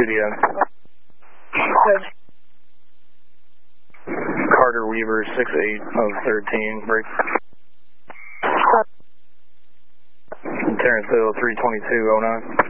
2DM. Good. Carter Weaver, 6'8 of 13, break. Terrence Hill, 32209.